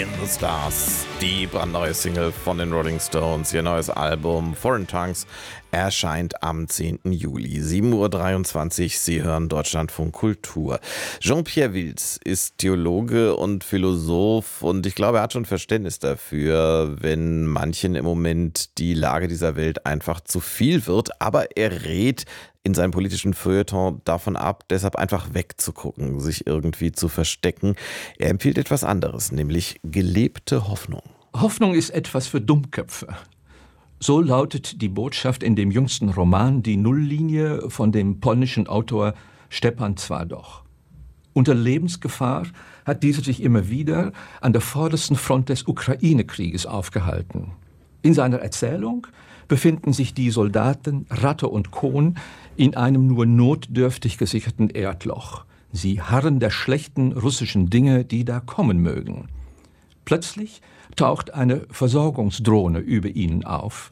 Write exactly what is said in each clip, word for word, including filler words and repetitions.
the Stars, die brandneue Single von den Rolling Stones. Ihr neues Album Foreign Tongues erscheint am zehnten Juli, sieben Uhr dreiundzwanzig. Sie hören Deutschlandfunk Kultur. Jean-Pierre Wilz ist Theologe und Philosoph und ich glaube, er hat schon Verständnis dafür, wenn manchen im Moment die Lage dieser Welt einfach zu viel wird. Aber er rät in seinem politischen Feuilleton davon ab, deshalb einfach wegzugucken, sich irgendwie zu verstecken. Er empfiehlt etwas anderes, nämlich gelebte Hoffnung. Hoffnung ist etwas für Dummköpfe. So lautet die Botschaft in dem jüngsten Roman Die Nulllinie von dem polnischen Autor Stepan Zwadoch. Unter Lebensgefahr hat dieser sich immer wieder an der vordersten Front des Ukraine-Krieges aufgehalten. In seiner Erzählung befinden sich die Soldaten Ratte und Kohn in einem nur notdürftig gesicherten Erdloch. Sie harren der schlechten russischen Dinge, die da kommen mögen. Plötzlich taucht eine Versorgungsdrohne über ihnen auf.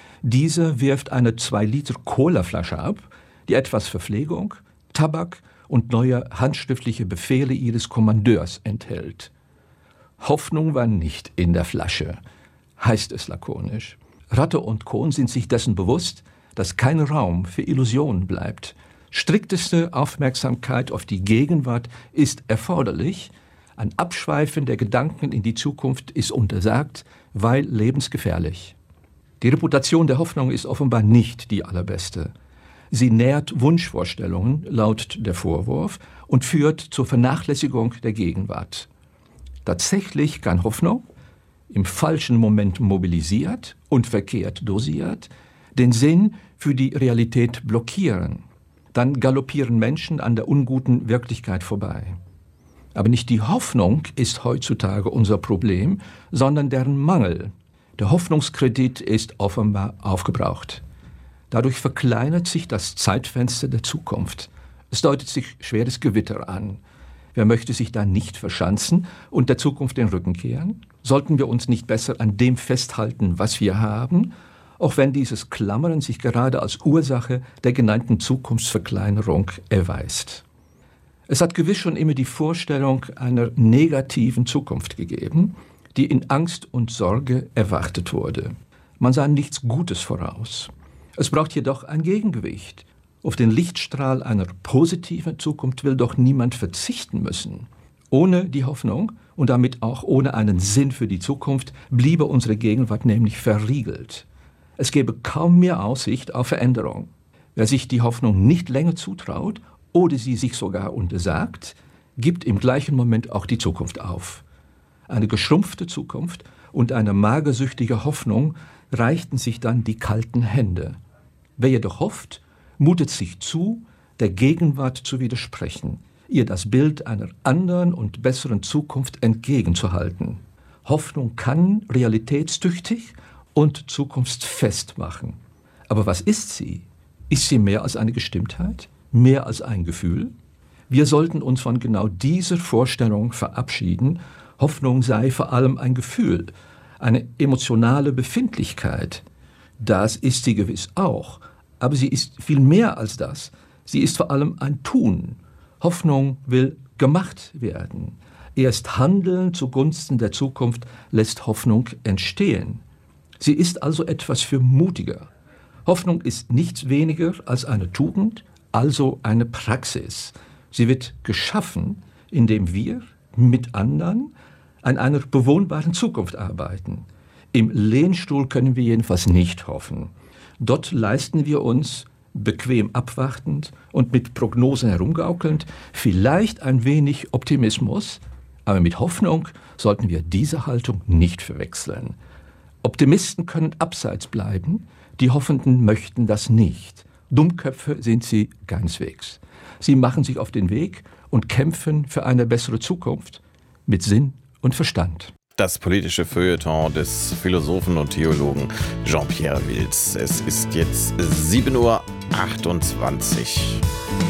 Diese wirft eine zwei Liter Colaflasche ab, die etwas Verpflegung, Tabak und neue handschriftliche Befehle ihres Kommandeurs enthält. Hoffnung war nicht in der Flasche, heißt es lakonisch. Ratte und Kohn sind sich dessen bewusst, dass kein Raum für Illusionen bleibt. Strikteste Aufmerksamkeit auf die Gegenwart ist erforderlich. Ein Abschweifen der Gedanken in die Zukunft ist untersagt, weil lebensgefährlich. Die Reputation der Hoffnung ist offenbar nicht die allerbeste. Sie nährt Wunschvorstellungen, lautet der Vorwurf, und führt zur Vernachlässigung der Gegenwart. Tatsächlich kann Hoffnung, im falschen Moment mobilisiert und verkehrt dosiert, den Sinn für die Realität blockieren. Dann galoppieren Menschen an der unguten Wirklichkeit vorbei. Aber nicht die Hoffnung ist heutzutage unser Problem, sondern deren Mangel. Der Hoffnungskredit ist offenbar aufgebraucht. Dadurch verkleinert sich das Zeitfenster der Zukunft. Es deutet sich schweres Gewitter an. Wer möchte sich da nicht verschanzen und der Zukunft den Rücken kehren? Sollten wir uns nicht besser an dem festhalten, was wir haben, auch wenn dieses Klammern sich gerade als Ursache der genannten Zukunftsverkleinerung erweist? Es hat gewiss schon immer die Vorstellung einer negativen Zukunft gegeben, die in Angst und Sorge erwartet wurde. Man sah nichts Gutes voraus. Es braucht jedoch ein Gegengewicht. Auf den Lichtstrahl einer positiven Zukunft will doch niemand verzichten müssen. Ohne die Hoffnung und damit auch ohne einen Sinn für die Zukunft bliebe unsere Gegenwart nämlich verriegelt. Es gäbe kaum mehr Aussicht auf Veränderung. Wer sich die Hoffnung nicht länger zutraut oder sie sich sogar untersagt, gibt im gleichen Moment auch die Zukunft auf. Eine geschrumpfte Zukunft und eine magersüchtige Hoffnung reichten sich dann die kalten Hände. Wer jedoch hofft, mutet sich zu, der Gegenwart zu widersprechen, ihr das Bild einer anderen und besseren Zukunft entgegenzuhalten. Hoffnung kann realitätstüchtig und zukunftsfest machen. Aber was ist sie? Ist sie mehr als eine Gestimmtheit? Mehr als ein Gefühl? Wir sollten uns von genau dieser Vorstellung verabschieden. Hoffnung sei vor allem ein Gefühl, eine emotionale Befindlichkeit. Das ist sie gewiss auch, aber sie ist viel mehr als das. Sie ist vor allem ein Tun. Hoffnung will gemacht werden. Erst Handeln zugunsten der Zukunft lässt Hoffnung entstehen. Sie ist also etwas für Mutiger. Hoffnung ist nichts weniger als eine Tugend, also eine Praxis. Sie wird geschaffen, indem wir mit anderen an einer bewohnbaren Zukunft arbeiten. Im Lehnstuhl können wir jedenfalls nicht hoffen. Dort leisten wir uns, bequem abwartend und mit Prognosen herumgaukelnd, vielleicht ein wenig Optimismus, aber mit Hoffnung sollten wir diese Haltung nicht verwechseln. Optimisten können abseits bleiben, die Hoffenden möchten das nicht. Dummköpfe sind sie keineswegs. Sie machen sich auf den Weg und kämpfen für eine bessere Zukunft mit Sinn und Verstand. Das politische Feuilleton des Philosophen und Theologen Jean-Pierre Wilz. Es ist jetzt sieben Uhr achtundzwanzig.